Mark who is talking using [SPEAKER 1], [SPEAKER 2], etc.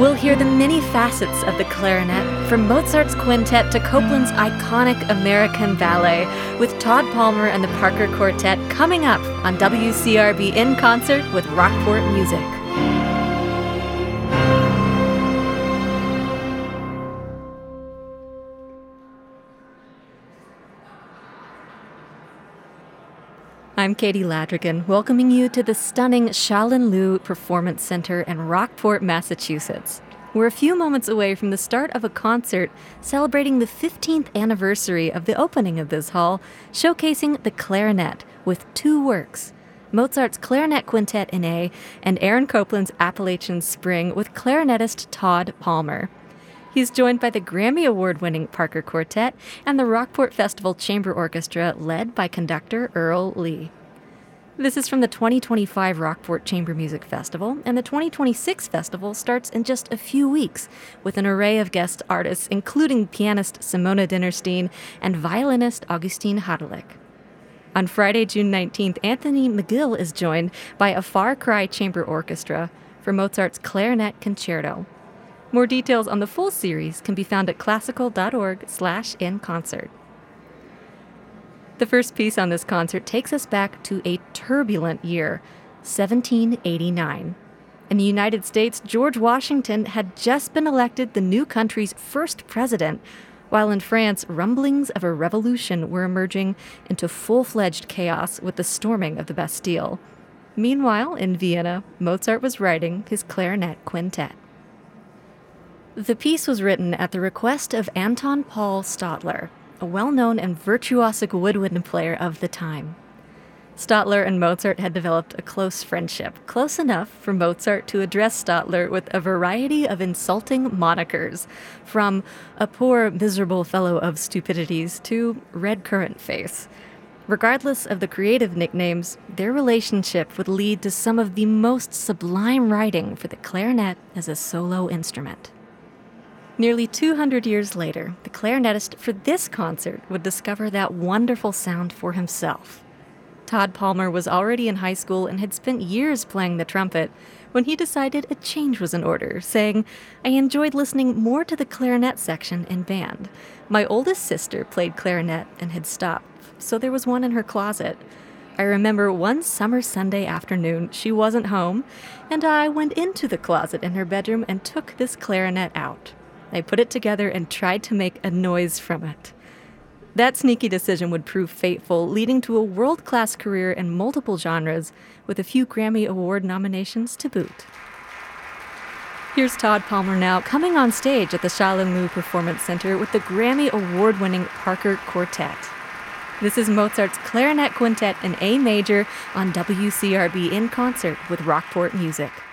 [SPEAKER 1] We'll hear the many facets of the clarinet, from Mozart's quintet to Copland's iconic American ballet, with Todd Palmer and the Parker Quartet coming up on WCRB in concert with Rockport Music. I'm Katie Ladrigan, welcoming you to the stunning Shaolin Liu Performance Center in Rockport, Massachusetts. We're a few moments away from the start of a concert celebrating the 15th anniversary of the opening of this hall, showcasing the clarinet with two works, Mozart's Clarinet Quintet in A and Aaron Copland's Appalachian Spring with clarinetist Todd Palmer. He's joined by the Grammy Award-winning Parker Quartet and the Rockport Festival Chamber Orchestra led by conductor Earl Lee. This is from the 2025 Rockport Chamber Music Festival, and the 2026 festival starts in just a few weeks with an array of guest artists, including pianist Simona Dinnerstein and violinist Augustine Hartlich. On Friday, June 19th, Anthony McGill is joined by a Far Cry Chamber Orchestra for Mozart's Clarinet Concerto. More details on the full series can be found at classical.org/inconcert. The first piece on this concert takes us back to a turbulent year, 1789. In the United States, George Washington had just been elected the new country's first president, while in France, rumblings of a revolution were emerging into full-fledged chaos with the storming of the Bastille. Meanwhile, in Vienna, Mozart was writing his Clarinet Quintet. The piece was written at the request of Anton Paul Stadler, a well-known and virtuosic woodwind player of the time. Stadler and Mozart had developed a close friendship, close enough for Mozart to address Stadler with a variety of insulting monikers, from a poor, miserable fellow of stupidities to red currant face. Regardless of the creative nicknames, their relationship would lead to some of the most sublime writing for the clarinet as a solo instrument. Nearly 200 years later, the clarinetist for this concert would discover that wonderful sound for himself. Todd Palmer was already in high school and had spent years playing the trumpet when he decided a change was in order, saying, "I enjoyed listening more to the clarinet section in band. My oldest sister played clarinet and had stopped, so there was one in her closet. I remember one summer Sunday afternoon she wasn't home, and I went into the closet in her bedroom and took this clarinet out. I put it together and tried to make a noise from it." That sneaky decision would prove fateful, leading to a world-class career in multiple genres, with a few Grammy Award nominations to boot. Here's Todd Palmer now, coming on stage at the Shaolin Liu Performance Center with the Grammy Award-winning Parker Quartet. This is Mozart's Clarinet Quintet in A major on WCRB in concert with Rockport Music.